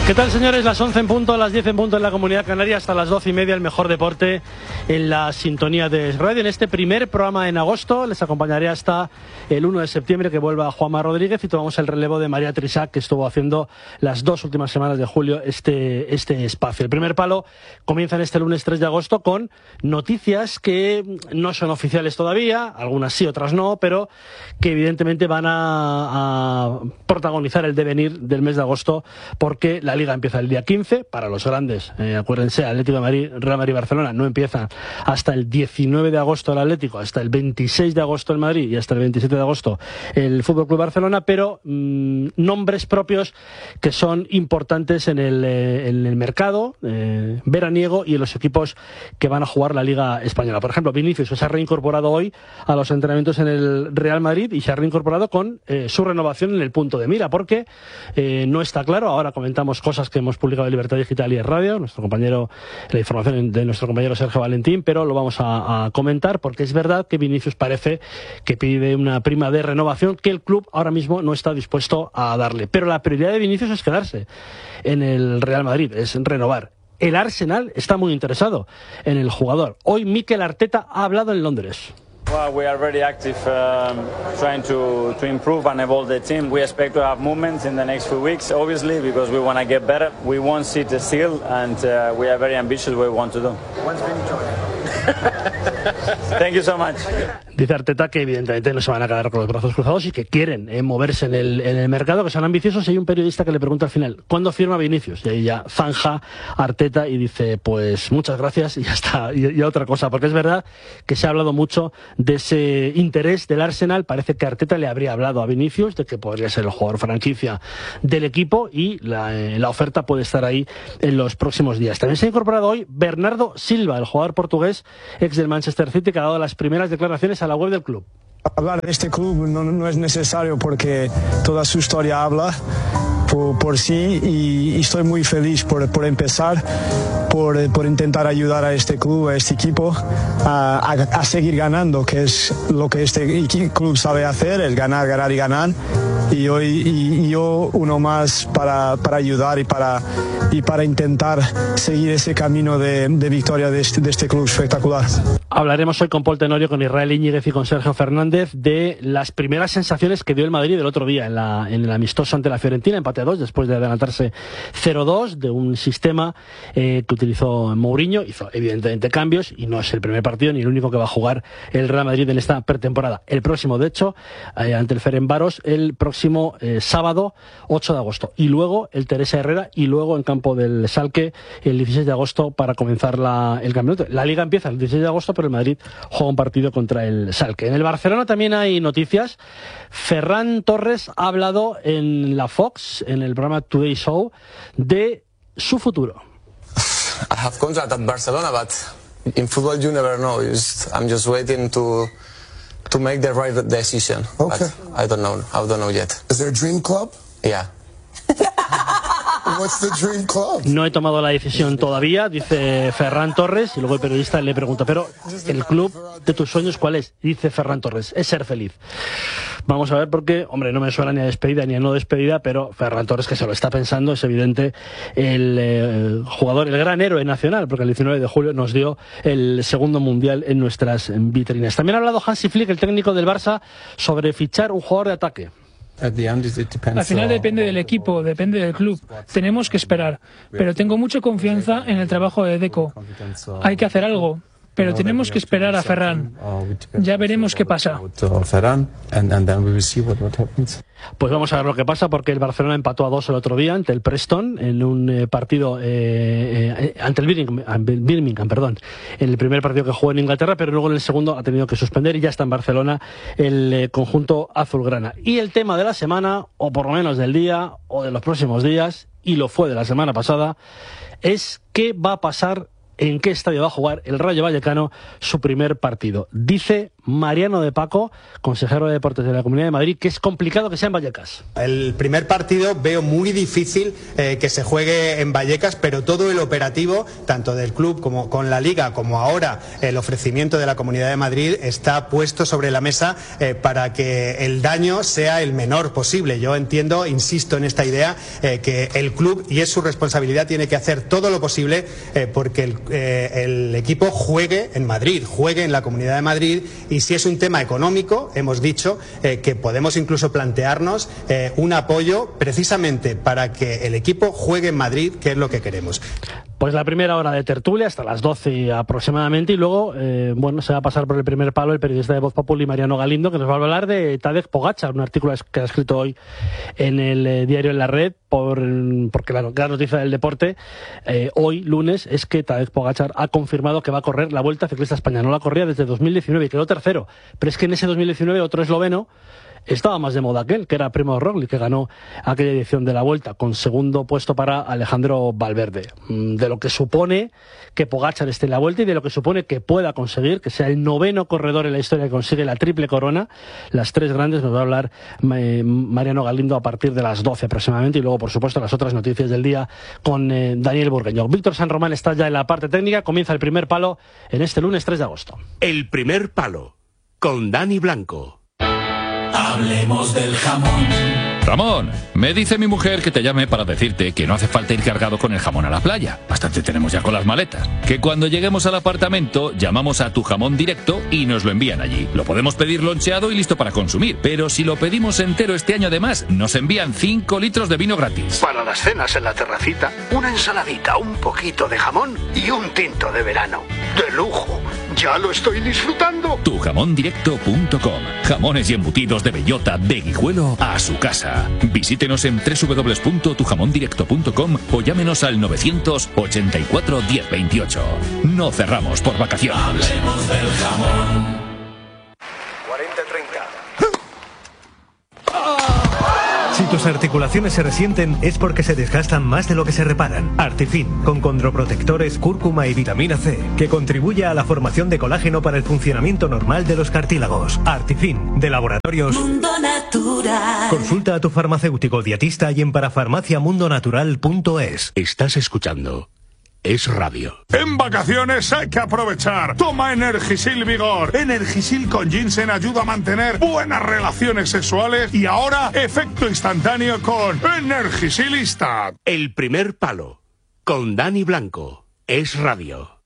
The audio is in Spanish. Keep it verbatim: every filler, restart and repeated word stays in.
¿Qué tal, señores? Las once en punto, las diez en punto en la Comunidad Canaria, hasta las doce y media el mejor deporte en la sintonía de radio. En este primer programa en agosto les acompañaré hasta el uno de septiembre, que vuelva Juanma Rodríguez, y tomamos el relevo de María Trisac, que estuvo haciendo las dos últimas semanas de julio este, este espacio. El primer palo comienza en este lunes tres de agosto con noticias que no son oficiales todavía, algunas sí, otras no, pero que evidentemente van a, a protagonizar el devenir del mes de agosto, porque la Liga empieza el día quince, para los grandes, eh, acuérdense, Atlético de Madrid, Real Madrid y Barcelona no empiezan hasta el diecinueve de agosto el Atlético, hasta el veintiséis de agosto el Madrid y hasta el veintisiete de agosto el Fútbol Club Barcelona, pero mmm, nombres propios que son importantes en el, eh, en el mercado eh, veraniego y en los equipos que van a jugar la Liga Española. Por ejemplo, Vinicius se ha reincorporado hoy a los entrenamientos en el Real Madrid y se ha reincorporado con eh, su renovación en el punto de mira, porque eh, no está claro. Ahora comentamos cosas que hemos publicado en Libertad Digital y en Radio, nuestro compañero, la información de nuestro compañero Sergio Valentín, pero lo vamos a, a comentar porque es verdad que Vinicius parece que pide una prima de renovación que el club ahora mismo no está dispuesto a darle. Pero la prioridad de Vinicius es quedarse en el Real Madrid, es renovar. El Arsenal está muy interesado en el jugador. Hoy Mikel Arteta ha hablado en Londres. Well, we are very active, um, trying to, to improve and evolve the team. We expect to have movements in the next few weeks, obviously, because we want to get better. We won't sit still, and uh, we are very ambitious what we want to do. When's been joining? Thank you so much. Dice Arteta que evidentemente no se van a quedar con los brazos cruzados y que quieren eh, moverse en el, en el mercado, que son ambiciosos. Y hay un periodista que le pregunta al final, ¿cuándo firma Vinicius? Y ahí ya zanja Arteta y dice, pues muchas gracias y ya está, y, y otra cosa, porque es verdad que se ha hablado mucho de ese interés del Arsenal. Parece que Arteta le habría hablado a Vinicius de que podría ser el jugador franquicia del equipo y la, eh, la oferta puede estar ahí en los próximos días. También se ha incorporado hoy Bernardo Silva, el jugador portugués ex del Manchester City, que ha dado las primeras declaraciones a la web del club. Hablar de este club no, no es necesario porque toda su historia habla por, por sí y, y estoy muy feliz por, por empezar, por, por intentar ayudar a este club, a este equipo a, a, a seguir ganando, que es lo que este club sabe hacer, es ganar, ganar y ganar. Y hoy y, y yo uno más para, para ayudar y para, y para intentar seguir ese camino de, de victoria de este, de este club espectacular. Hablaremos hoy con Paul Tenorio, con Israel Íñiguez y con Sergio Fernández de las primeras sensaciones que dio el Madrid el otro día en, la, en el amistoso ante la Fiorentina, empate a dos después de adelantarse cero dos, de un sistema eh, que utilizó Mourinho. Hizo evidentemente cambios y no es el primer partido ni el único que va a jugar el Real Madrid en esta pretemporada. El próximo, de hecho, eh, ante el Ferencváros, el próximo eh, sábado ocho de agosto, y luego el Teresa Herrera, y luego en campo del Schalke el dieciséis de agosto para comenzar la, el campeonato. La Liga empieza el dieciséis de agosto, pero el Madrid juega un partido contra el Schalke. En el Barcelona también hay noticias. Ferran Torres ha hablado en la Fox, en el programa Today Show, de su futuro. I have contract at Barcelona, but in football you never know. Just, I'm just waiting to to make the right decision. Okay. But I don't know. I don't know yet. Is there a dream club? Yeah. What's the dream club? No he tomado la decisión todavía, dice Ferran Torres, y luego el periodista le pregunta, pero el club de tus sueños, ¿cuál es? Dice Ferran Torres, es ser feliz. Vamos a ver, porque, hombre, no me suena ni a despedida ni a no despedida, pero Ferran Torres, que se lo está pensando, es evidente el eh, jugador, el gran héroe nacional, porque el diecinueve de julio nos dio el segundo mundial en nuestras vitrinas. También ha hablado Hansi Flick, el técnico del Barça, sobre fichar un jugador de ataque. Al final depende del equipo, depende del club. Tenemos que esperar. Pero tengo mucha confianza en el trabajo de Deco. Hay que hacer algo. Pero tenemos que esperar a Ferran. Ya veremos qué pasa. Pues vamos a ver lo que pasa, porque el Barcelona empató a dos el otro día ante el Preston en un eh, partido eh, eh, ante el Birmingham, Birmingham, perdón, en el primer partido que jugó en Inglaterra, pero luego en el segundo ha tenido que suspender y ya está en Barcelona el eh, conjunto azulgrana. Y el tema de la semana, o por lo menos del día, o de los próximos días, y lo fue de la semana pasada, es qué va a pasar, en qué estadio va a jugar el Rayo Vallecano su primer partido. Dice Mariano de Paco, consejero de Deportes de la Comunidad de Madrid, que es complicado que sea en Vallecas. El primer partido veo muy difícil eh, que se juegue en Vallecas, pero todo el operativo, tanto del club como con la Liga, como ahora el ofrecimiento de la Comunidad de Madrid, está puesto sobre la mesa eh, para que el daño sea el menor posible. Yo entiendo, insisto en esta idea, eh, que el club, y es su responsabilidad, tiene que hacer todo lo posible eh, porque el, eh, el equipo juegue en Madrid, juegue en la Comunidad de Madrid, y si es un tema económico, hemos dicho eh, que podemos incluso plantearnos eh, un apoyo precisamente para que el equipo juegue en Madrid, que es lo que queremos. Pues la primera hora de tertulia hasta las doce aproximadamente, y luego eh, bueno, se va a pasar por el primer palo el periodista de Voz Populi, Mariano Galindo, que nos va a hablar de Tadej Pogačar, un artículo que ha escrito hoy en el eh, diario En la Red, por, porque la gran noticia del deporte eh, hoy, lunes, es que Tadej Pogačar ha confirmado que va a correr la Vuelta Ciclista España. No la corría desde dos mil diecinueve y quedó tercero, pero es que en ese dos mil diecinueve otro esloveno estaba más de moda que él, que era Primož Roglič, que ganó aquella edición de la Vuelta, con segundo puesto para Alejandro Valverde. De lo que supone que Pogačar esté en la Vuelta y de lo que supone que pueda conseguir, que sea el noveno corredor en la historia que consigue la triple corona, las tres grandes, nos va a hablar eh, Mariano Galindo a partir de las doce aproximadamente, y luego, por supuesto, las otras noticias del día con eh, Daniel Burgueño. Víctor San Román está ya en la parte técnica, comienza el primer palo en este lunes tres de agosto. El primer palo, con Dani Blanco. Hablemos del jamón. Ramón, me dice mi mujer que te llame para decirte que no hace falta ir cargado con el jamón a la playa. Bastante tenemos ya con las maletas. Que cuando lleguemos al apartamento llamamos a Tu Jamón Directo y nos lo envían allí. Lo podemos pedir loncheado y listo para consumir. Pero si lo pedimos entero este año, además, nos envían cinco litros de vino gratis. Para las cenas en la terracita, una ensaladita, un poquito de jamón y un tinto de verano. ¡De lujo! ¡Ya lo estoy disfrutando! tu jamón directo punto com. Jamones y embutidos de bellota, de Guijuelo a su casa. Visítenos en doble u doble u doble u punto tu jamón directo punto com o llámenos al novecientos ochenta y cuatro diez veintiocho. No cerramos por vacaciones. Hablemos del jamón. cuarenta treinta. Si tus articulaciones se resienten es porque se desgastan más de lo que se reparan. Artifin, con condroprotectores, cúrcuma y vitamina C, que contribuye a la formación de colágeno para el funcionamiento normal de los cartílagos. Artifin, de Laboratorios Mundo Natural. Consulta a tu farmacéutico dietista y en parafarmacia mundo natural punto es. Estás escuchando Es Radio. En vacaciones hay que aprovechar. Toma Energisil Vigor. Energisil con ginseng ayuda a mantener buenas relaciones sexuales y ahora efecto instantáneo con Energisil Instant. El primer palo, con Dani Blanco. Es Radio.